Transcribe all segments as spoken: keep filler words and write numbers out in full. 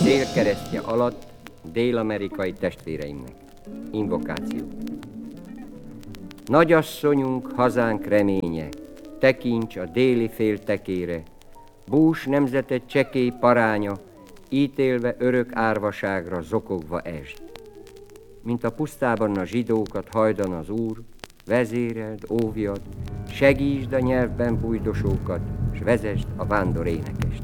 délkeresztje alatt dél-amerikai testvéreimnek. Invokáció. Nagyasszonyunk, hazánk reménye, tekints a déli féltekére, bús nemzeted csekély paránya, ítélve örök árvaságra zokogva esd. Mint a pusztában a zsidókat hajdan az Úr, vezéreld, óvjad, segítsd a nyelvben bújdosókat, s vezesd a vándor énekest.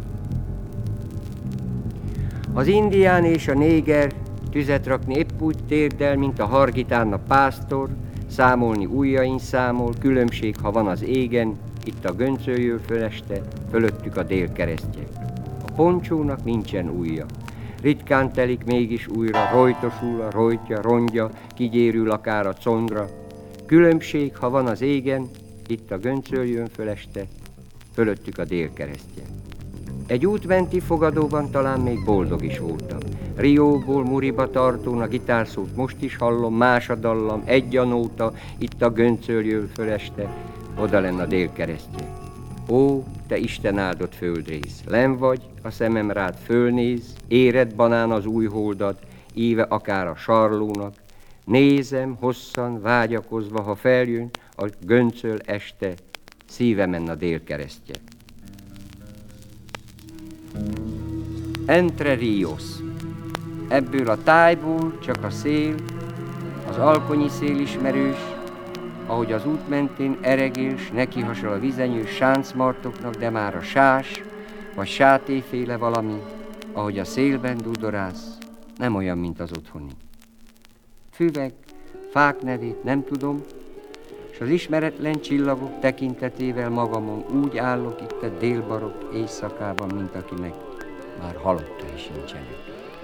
Az indián és a néger tüzet rakni épp úgy térdel, mint a hargitán a pásztor, számolni ujjain számol, különbség, ha van az égen, itt a göncöljő föleste, fölöttük a délkeresztje. A poncsónak nincsen ujja, ritkán telik mégis újra, rojtosul a rojtja, rongya, kigyérül akár a condra. Különbség, ha van az égen, itt a göncöljön föleste, fölöttük a délkeresztje. Egy útmenti fogadóban talán még boldog is voltam. Rióból Muriba tartón a gitárszót most is hallom, más a dallam, egy a nóta, itt a göncöljön föleste, oda lenn a délkeresztje. Ó, te Isten áldott földrész, len vagy, a szemem rád fölnéz, éred banán az új holdat, íve akár a sarlónak. Nézem, hosszan, vágyakozva, ha feljön a göncöl este, szívemen a délkeresztje. Entre Rios. Ebből a tájból csak a szél, az alkonyi szél ismerős, ahogy az út mentén eregél, s nekihasal a vizenyős sáncmartoknak, de már a sás, vagy sátéféle valami, ahogy a szélben dudorász, nem olyan, mint az otthoni. Füvek, fák nevét nem tudom, s az ismeretlen csillagok tekintetével magamon úgy állok itt a délbarok éjszakában, mint akinek már halottai sincsenek.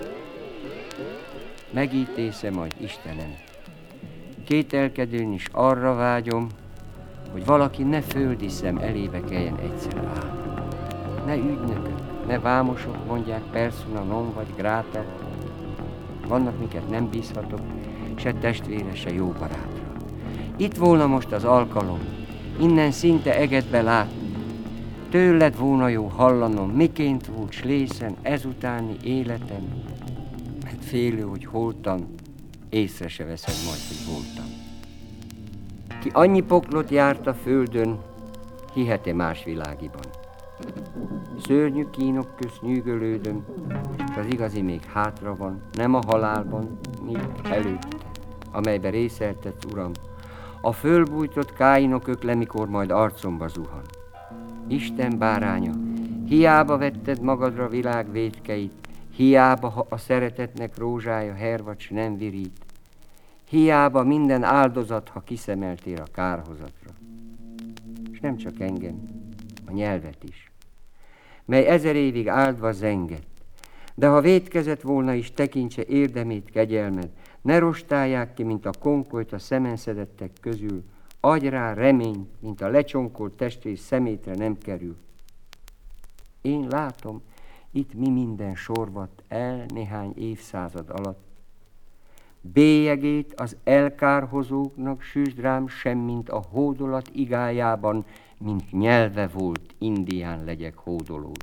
Megítészem majd Istenem, kételkedőn is arra vágyom, hogy valaki ne földi szem elébe kelljen egyszer állni. Ne ügynökök, ne vámosok mondják persona non vagy grata, vannak, miket nem bízhatok, se testvére, se jó barátra. Itt volna most az alkalom, innen szinte egedbe látni, tőled volna jó hallanom, miként volt slészen ezutáni életem, mert félő, hogy holtam, észre se veszed majd, hogy voltam. Ki annyi poklot járt a földön, hihet-e más világiban? Szörnyű kínok közt nyűgölődöm, és az igazi még hátra van, nem a halálban, míg előtte, amelybe részeltetsz, Uram, a fölbújtott káinok ökle, mikor majd arcomba zuhan. Isten báránya, hiába vetted magadra világ vétkeit, hiába, ha a szeretetnek rózsája hervacs nem virít, hiába minden áldozat, ha kiszemeltél a kárhozatra. És nem csak engem, a nyelvet is, mely ezer évig áldva zengett, de ha vétkezett volna is, tekintse érdemét, kegyelmed, ne rostálják ki, mint a konkolyt a szemenszedettek közül, adj rá reményt, mint a lecsonkolt testrész szemétre nem kerül. Én látom, itt mi minden sorvadt el néhány évszázad alatt. Bélyegét az elkárhozóknak süsd rám, semmint a hódolat igájában, mint nyelve volt, indián legyek hódolód.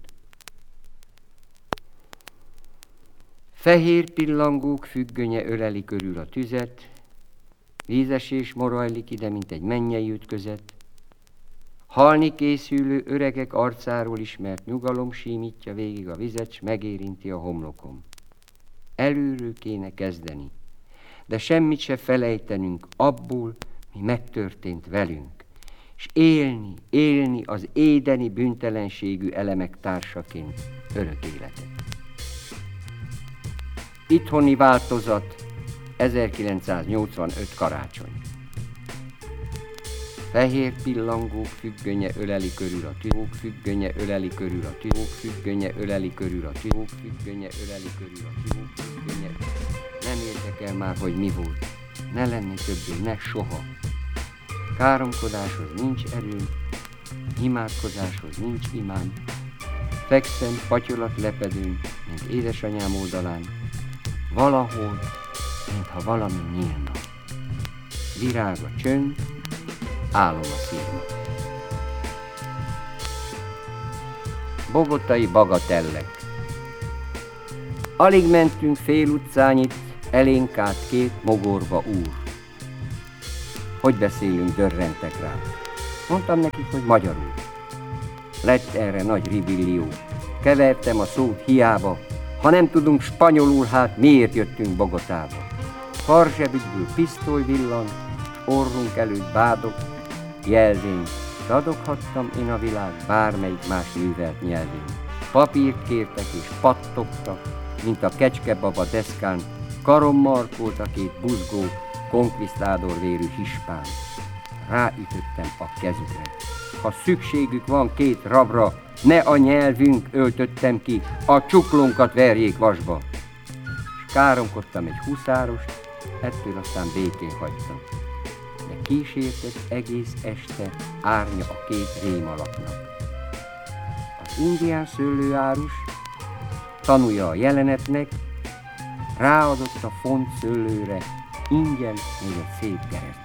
Fehér pillangók függönye öleli körül a tüzet, vízesés morajlik ide, mint egy mennyei ütközet. Halni készülő öregek arcáról ismert nyugalom símítja végig a vizet, s megérinti a homlokom. Előről kéne kezdeni, de semmit se felejtenünk abból, mi megtörtént velünk, s élni, élni az édeni bűntelenségű elemek társaként örök életet. Itthoni változat, ezerkilencszáznyolcvanöt karácsony. Fehér pillangók függönye öleli körül a tűzók, függönye öleli körül a tűzók, függönye öleli körül a tűzók, függönye öleli körül a tűzók, függönye. Nem érdekel már, hogy mi volt, ne lenni többé, ne soha. Káromkodáshoz nincs erőm, imádkozáshoz nincs imám. Fekszem patyolat lepedőn, mint édesanyám oldalán, valahol, mintha valami nyílna. Virág a csönd, álom a szírma. Bogotai bagatellek. Alig mentünk fél utcányit, elénk át két mogorva úr. Hogy beszélünk, dörrentek rá. Mondtam nekik, hogy magyarul. Lett erre nagy ribillió. Kevertem a szót hiába. Ha nem tudunk spanyolul, hát miért jöttünk Bogotába? Karzsebükből pisztoly villan, orrunk előtt bádok, jelvény. Dadoghattam én a világ bármelyik más művelt nyelvén. Papírt kértek és pattogtak, mint a kecskebaba deszkán, karommarkolt a két buzgó, konkvisztádor vérű hispán. Ráütöttem a kezükre. Ha szükségük van két rabra, ne a nyelvünk, öltöttem ki, a csuklónkat verjék vasba. S káromkodtam egy huszárost, ettől aztán békén hagytam. De kísértett egész este árnya a két rémalaknak. Az indián szőlőárus tanulja a jelenetnek, ráadott a font szőlőre ingyen még egy szép keresztet.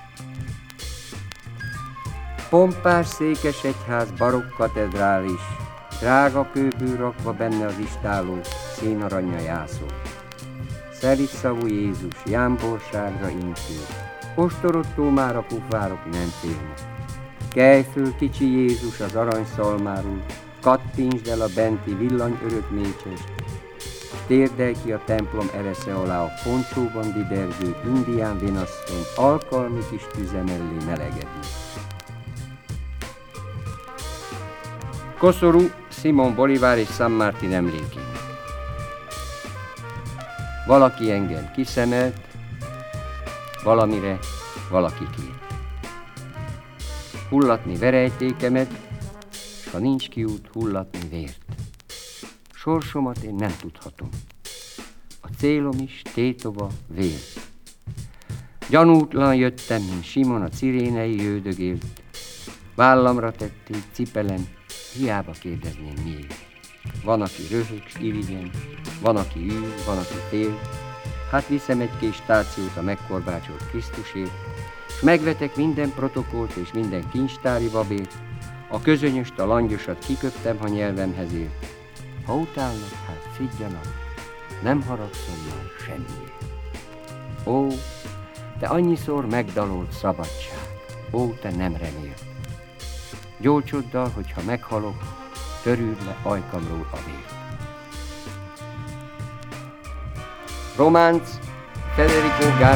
Pompás székesegyház barokk katedrális, drága kőből rakva benne az istáló, szénaranya jászol. Szelídszavú Jézus jámborságra intő, ostorottól már a pufárok nem félnek. Kelj föl, kicsi Jézus az aranyszalmáról, kattintsd el a benti villany örök mécsest, térdelj ki a templom eresze alá a poncsóban didergő indián vénasszony alkalmi kis tüze mellé melegedni. Koszorú Simón Bolívar és San Martín emlékének. Valaki engem kiszemelt, valamire valaki kért. Hullatni verejtékemet, s ha nincs kiút, hullatni vért. Sorsomat én nem tudhatom. A célom is tétova vér. Gyanútlan jöttem, mint Simon a cirénei jöldögélt. Vállamra tették, cipelem, hiába kérdezném miért. Van, aki röhög, s irigyen, van, aki ül, van, aki fél. Hát viszem egy kis stációt a megkorbácsolt Krisztusért, s megvetek minden protokollt és minden kincstári babért, a közönyöst, a langyosat kiköptem, ha nyelvemhez ért. Ha utálnak, hát szidjanak, nem haragszom már semmiért. Ó, te annyiszor megdalolt szabadság, ó, te nem remélt. Gyógycsoddal, hogyha meghalok, törűd le ajkamról a vért. Románc Federico García